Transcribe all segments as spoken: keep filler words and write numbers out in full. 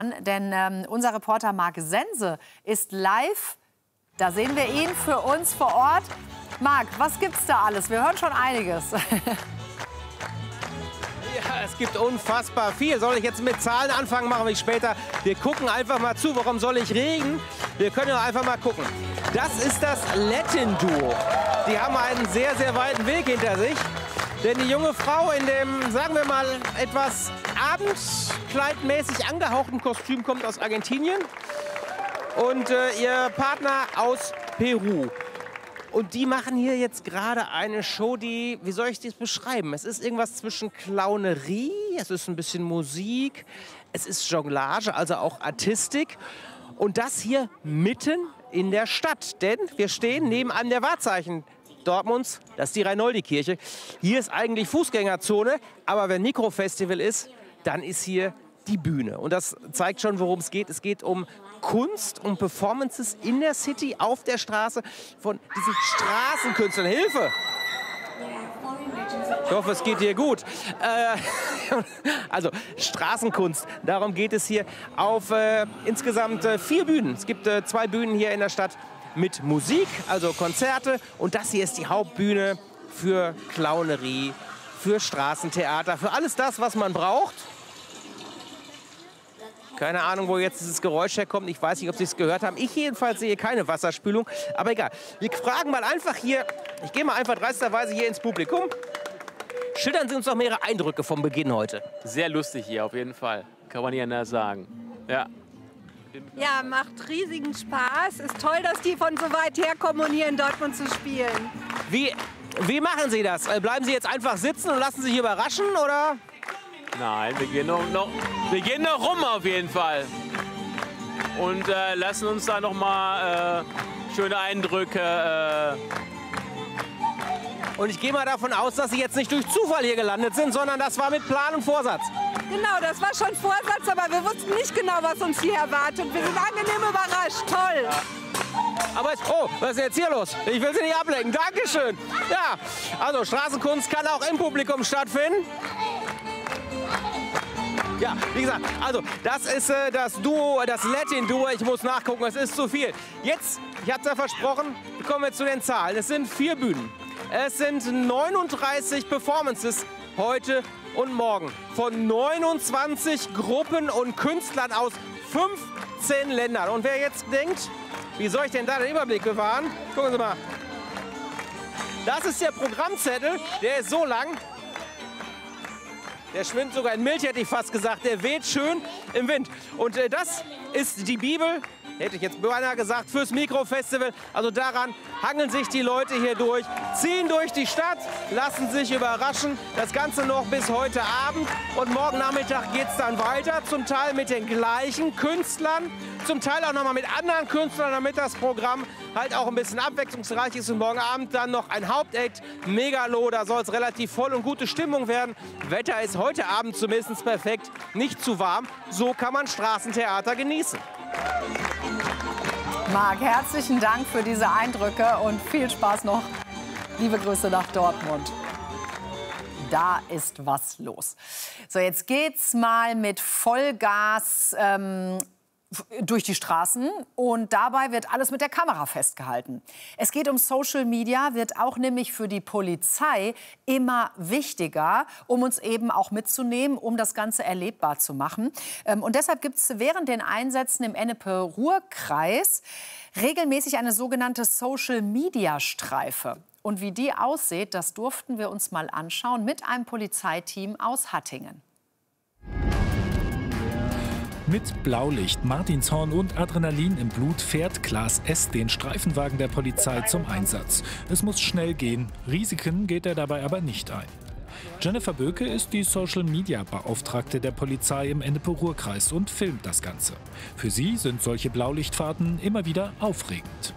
Denn ähm, unser Reporter Marc Sense ist live. Da sehen wir ihn für uns vor Ort. Marc, was gibt's da alles? Wir hören schon einiges. Ja, es gibt unfassbar viel. Soll ich jetzt mit Zahlen anfangen, machen wir später. Wir gucken einfach mal zu. Warum soll ich reden? Wir können doch einfach mal gucken. Das ist das Latin-Duo. Die haben einen sehr, sehr weiten Weg hinter sich. Denn die junge Frau in dem, sagen wir mal, etwas abendkleidmäßig angehauchten Kostüm kommt aus Argentinien. Und äh, ihr Partner aus Peru. Und die machen hier jetzt gerade eine Show, die, wie soll ich das beschreiben? Es ist irgendwas zwischen Clownerie, es ist ein bisschen Musik, es ist Jonglage, also auch Artistik. Und das hier mitten in der Stadt. Denn wir stehen neben einem der Wahrzeichen Dortmunds, das ist die Reinoldi-Kirche. Hier ist eigentlich Fußgängerzone, aber wenn Mikrofestival ist, dann ist hier die Bühne. Und das zeigt schon, worum es geht. Es geht um Kunst, um Performances in der City, auf der Straße von diesen Straßenkünstlern. Hilfe! Ich hoffe, es geht dir gut. Äh, also Straßenkunst, darum geht es hier auf äh, insgesamt äh, vier Bühnen. Es gibt äh, zwei Bühnen hier in der Stadt mit Musik, also Konzerte. Und das hier ist die Hauptbühne für Clownerie, für Straßentheater, für alles das, was man braucht. Keine Ahnung, wo jetzt dieses Geräusch herkommt. Ich weiß nicht, ob Sie es gehört haben. Ich jedenfalls sehe keine Wasserspülung. Aber egal. Wir fragen mal einfach hier, ich gehe mal einfach dreisterweise hier ins Publikum. Schildern Sie uns doch mehrere Eindrücke vom Beginn heute. Sehr lustig hier, auf jeden Fall. Kann man nicht anders sagen. Ja. Ja, macht riesigen Spaß. Ist toll, dass die von so weit herkommen, um hier in Dortmund zu spielen. Wie, wie machen Sie das? Bleiben Sie jetzt einfach sitzen und lassen sich überraschen, oder? Nein, wir gehen noch, noch, wir gehen noch rum auf jeden Fall. Und äh, lassen uns da noch mal äh, schöne Eindrücke. Äh und ich gehe mal davon aus, dass Sie jetzt nicht durch Zufall hier gelandet sind, sondern das war mit Plan und Vorsatz. Genau, das war schon Vorsatz, aber wir wussten nicht genau, was uns hier erwartet. Wir sind angenehm überrascht. Toll. Aber jetzt, oh, was ist jetzt hier los? Ich will Sie nicht ablenken. Dankeschön. Ja, also Straßenkunst kann auch im Publikum stattfinden. Ja, wie gesagt, also das ist äh, das Duo, das Latin-Duo. Ich muss nachgucken, es ist zu viel. Jetzt, ich hatte es ja versprochen, kommen wir zu den Zahlen. Es sind vier Bühnen. Es sind neununddreißig Performances heute und morgen. Von neunundzwanzig Gruppen und Künstlern aus fünfzehn Ländern. Und wer jetzt denkt, wie soll ich denn da den Überblick bewahren? Gucken Sie mal. Das ist der Programmzettel, der ist so lang. Der schwimmt sogar in Milch, hätte ich fast gesagt. Der weht schön im Wind. Und äh, das ist die Bibel, hätte ich jetzt beinahe gesagt, fürs Mikrofestival. Also daran hangeln sich die Leute hier durch, ziehen durch die Stadt, lassen sich überraschen. Das Ganze noch bis heute Abend. Und morgen Nachmittag geht es dann weiter. Zum Teil mit den gleichen Künstlern, zum Teil auch noch mal mit anderen Künstlern, damit das Programm halt auch ein bisschen abwechslungsreich ist. Und morgen Abend dann noch ein Hauptakt, Megalo. Da soll es relativ voll und gute Stimmung werden. Wetter ist heute Abend zumindest perfekt, nicht zu warm. So kann man Straßentheater genießen. Marc, herzlichen Dank für diese Eindrücke und viel Spaß noch. Liebe Grüße nach Dortmund. Da ist was los. So, jetzt geht's mal mit Vollgas ähm, durch die Straßen und dabei wird alles mit der Kamera festgehalten. Es geht um Social Media, wird auch nämlich für die Polizei immer wichtiger, um uns eben auch mitzunehmen, um das Ganze erlebbar zu machen. Und deshalb gibt es während den Einsätzen im Ennepe-Ruhr-Kreis regelmäßig eine sogenannte Social Media Streife. Und wie die aussieht, das durften wir uns mal anschauen mit einem Polizeiteam aus Hattingen. Mit Blaulicht, Martinshorn und Adrenalin im Blut fährt Klaas S. den Streifenwagen der Polizei zum Einsatz. Es muss schnell gehen, Risiken geht er dabei aber nicht ein. Jennifer Böke ist die Social-Media-Beauftragte der Polizei im Ennepe-Ruhr-Kreis und filmt das Ganze. Für sie sind solche Blaulichtfahrten immer wieder aufregend.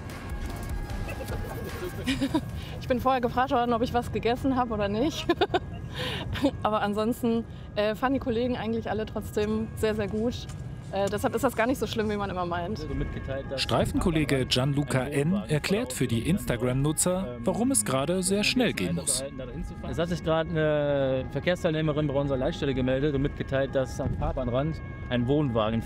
Ich bin vorher gefragt worden, ob ich was gegessen habe oder nicht. Aber ansonsten äh, fanden die Kollegen eigentlich alle trotzdem sehr, sehr gut. Äh, deshalb ist das gar nicht so schlimm, wie man immer meint. Streifenkollege Gianluca N. erklärt für die Instagram-Nutzer, warum es gerade sehr schnell gehen muss. Es hat sich gerade eine Verkehrsteilnehmerin bei unserer Leitstelle gemeldet und mitgeteilt, dass am Fahrbahnrand ein Wohnwagen